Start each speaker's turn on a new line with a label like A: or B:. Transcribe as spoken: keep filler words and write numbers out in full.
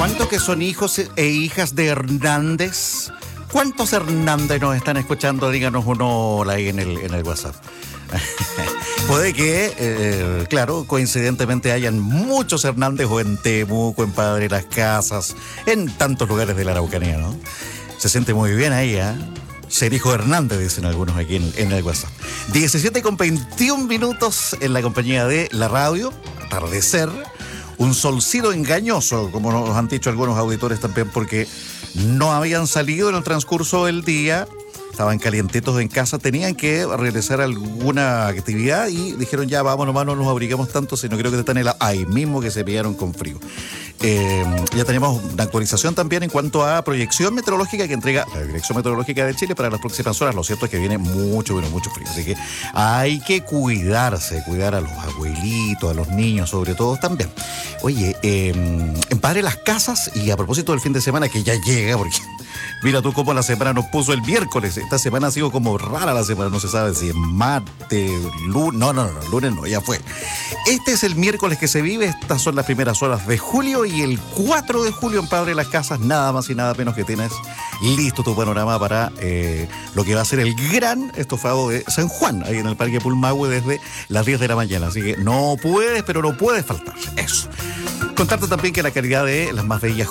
A: ¿Cuántos que son hijos e hijas de Hernández? ¿Cuántos Hernández nos están escuchando? Díganos uno ahí en el, en el WhatsApp. Puede que, eh, claro, coincidentemente hayan muchos Hernández o en Temuco, en Padre Las Casas, en tantos lugares de la Araucanía, ¿no? Se siente muy bien ahí, ¿eh? Ser hijo de Hernández, dicen algunos aquí en, en el WhatsApp. diecisiete con veintiún minutos en la compañía de la radio, atardecer, un solcito engañoso, como nos han dicho algunos auditores también, porque no habían salido en el transcurso del día, estaban calientitos en casa, tenían que realizar alguna actividad y dijeron ya, vámonos, no nos abrigamos tanto, sino creo que están en el, ahí mismo que se pillaron con frío. Eh, ya tenemos una actualización también en cuanto a proyección meteorológica que entrega la Dirección Meteorológica de Chile para las próximas horas. Lo cierto es que viene mucho, bueno, mucho frío, así que hay que cuidarse, cuidar a los abuelitos, a los niños sobre todo también. Oye, eh, en Padre Las Casas, y a propósito del fin de semana que ya llega, porque mira tú cómo la semana nos puso el miércoles. Esta semana ha sido como rara la semana, no se sabe si es martes, lunes, no, no, no, lunes no, ya fue. Este es el miércoles que se vive, estas son las primeras horas de julio y el cuatro de julio en Padre Las Casas, nada más y nada menos que tienes listo tu panorama para eh, lo que va a ser el gran estofado de San Juan, ahí en el Parque Pulmahue desde las diez de la mañana, así que no puedes, pero no puedes faltar, eso. Contarte también que la calidad de las más bellas